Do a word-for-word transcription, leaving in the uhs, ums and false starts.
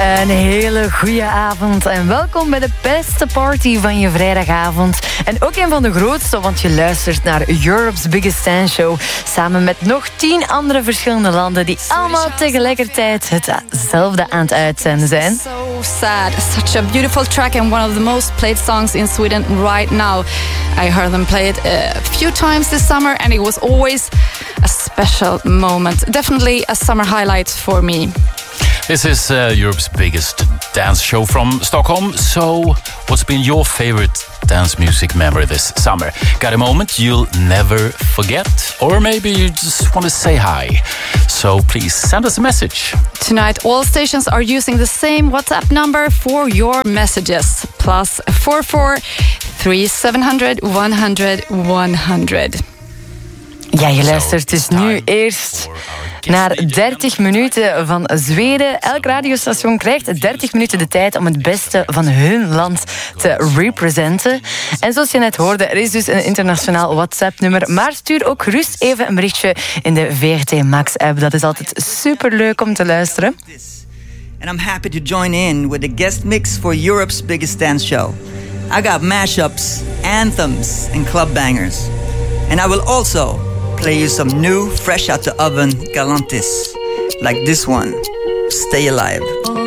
Een hele goede avond en welkom bij de beste party van je vrijdagavond. En ook een van de grootste, want je luistert naar Europe's Biggest Dance Show. Samen met nog tien andere verschillende landen die allemaal tegelijkertijd hetzelfde aan het uitzenden zijn. So sad. Such a beautiful track and one of the most played songs in Sweden right now. I heard them play it a few times this summer and it was always a special moment. Definitely a summer highlight for me. This is uh, Europe's biggest dance show from Stockholm. So, what's been your favorite dance music memory this summer? Got a moment you'll never forget? Or maybe you just want to say hi. So, please send us a message. Tonight, all stations are using the same WhatsApp number for your messages. Plus four four three seven hundred one hundred one hundred. Ja, je luistert dus nu eerst naar dertig minuten van Zweden. Elk radiostation krijgt dertig minuten de tijd om het beste van hun land te representen. En zoals je net hoorde, er is dus een internationaal WhatsApp-nummer. Maar stuur ook gerust even een berichtje in de V R T Max-app. Dat is altijd superleuk om te luisteren. And I'm happy to join in with the guest mix for Europe's Biggest Dance Show. I got mashups, anthems, and club bangers. And I will also play you some new, fresh out the oven galantis, like this one, Stay Alive.